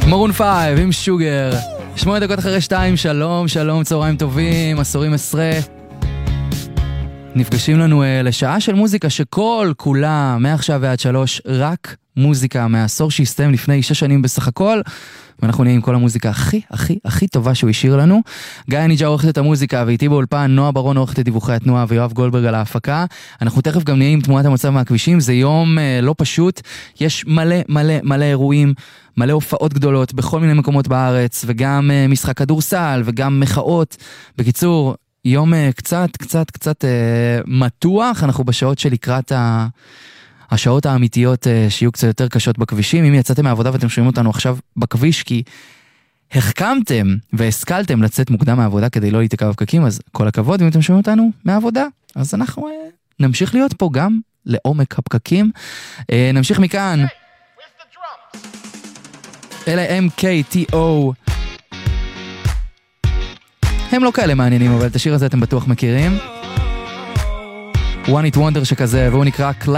מרון 5 עם שוגר, 8 דקות אחרי 2, שלום, שלום, צהריים טובים, עשורים עשרה. נפגשים לנו לשעה של מוזיקה שכל כולה, מעכשיו ועד 3, רק מוזיקה מהעשור שהסתיים לפני 6 שנים בסך הכל, ואנחנו נהיה עם כל המוזיקה הכי טובה שהוא השאיר לנו. גיא ניג'ה עורכת את המוזיקה, ואיתי באולפן נועה ברון עורכת את דיווחי התנועה, ויואב גולדברג על ההפקה. אנחנו תכף גם נהיה עם תמונת המצב מהכבישים, זה יום לא פשוט, יש מלא אירועים, מלא הופעות גדולות בכל מיני מקומות בארץ, וגם משחק כדורסל, וגם מחאות. בקיצור, יום קצת מתוח, אנחנו בשעות של לקראת השעות האמיתיות שיהיו קצת יותר קשות בכבישים. אם יצאתם מהעבודה ואתם שומעים אותנו עכשיו בכביש כי החכמתם והשכלתם לצאת מוקדם מהעבודה כדי לא להתעכב בפקקים, אז כל הכבוד. אם אתם שומעים אותנו מהעבודה, אז אנחנו נמשיך להיות פה גם לעומק הפקקים. נמשיך מכאן. אלה MKTO. הם לא כאלה מעניינים, אבל את השיר הזה אתם בטוח מכירים. One It Wonder שכזה, והוא נקרא